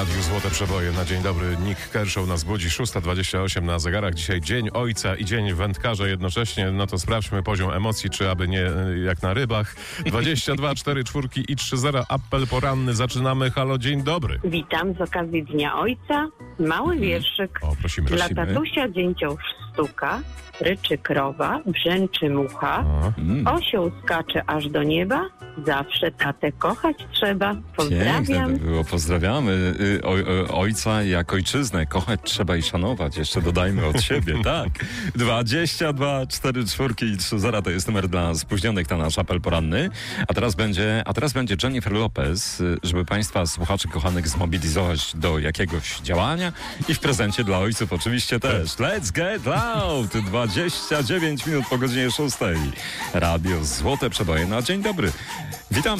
Radiu Złote Przeboje na dzień dobry. Nick Kershaw nas budzi, 6:28 na zegarach. Dzisiaj Dzień Ojca i Dzień Wędkarza jednocześnie. No to sprawdźmy poziom emocji, czy aby nie jak na rybach. 22, 4 czwórki i 3-0. Apel poranny. Zaczynamy. Halo, dzień dobry. Witam z okazji Dnia Ojca. Mały wierszyk. O, prosimy. Dla tatusia dzięcioł stuka, ryczy krowa, brzęczy mucha, osioł skacze aż do nieba, zawsze tatę kochać trzeba. Pozdrawiam. Piękne to było, pozdrawiamy. Ojca jak ojczyznę kochać trzeba i szanować. Jeszcze dodajmy od siebie, tak. 22, 4 czwórki i 3-0 to jest numer dla spóźnionych na nasz apel poranny. A teraz będzie Jennifer Lopez, żeby Państwa słuchaczy kochanych zmobilizować do jakiegoś działania i w prezencie dla ojców oczywiście też. Let's get loud! 29 minut po godzinie 6. Radio Złote Przeboje na dzień dobry. Witamy.